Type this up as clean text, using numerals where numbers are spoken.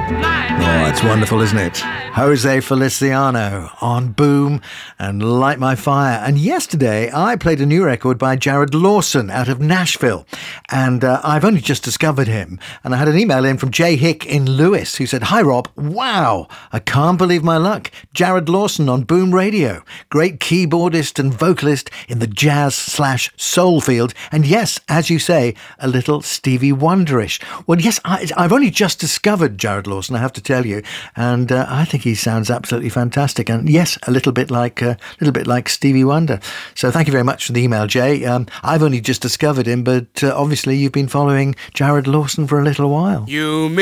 Oh, it's wonderful, isn't it? Jose Feliciano on Boom and Light My Fire. And yesterday I played a new record by Jared Lawson out of Nashville. And I've only just discovered him. And I had an email in from Jay Hick in Lewis who said, "Hi Rob, wow, I can't believe my luck. Jared Lawson on Boom Radio. Great keyboardist and vocalist in the jazz/soul field. And yes, as you say, a little Stevie Wonderish." Well, yes, I've only just discovered Jared Lawson, I have to tell you. And I think he sounds absolutely fantastic. And yes, a little bit like Stevie Wonder. So thank you very much for the email, Jay. I've only just discovered him, but obviously you've been following Jared Lawson for a little while. You